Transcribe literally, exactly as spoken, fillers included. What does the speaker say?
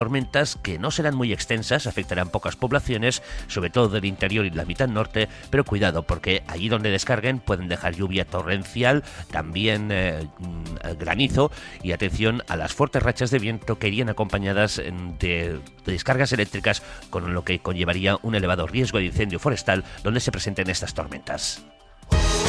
tormentas que no serán muy extensas, afectarán pocas poblaciones, sobre todo del interior y la mitad norte, pero cuidado porque allí donde descarguen pueden dejar lluvia torrencial, también eh, granizo, y atención a las fuertes rachas de viento que irían acompañadas de, de descargas eléctricas, con lo que conllevaría un elevado riesgo de incendio forestal donde se presenten estas tormentas.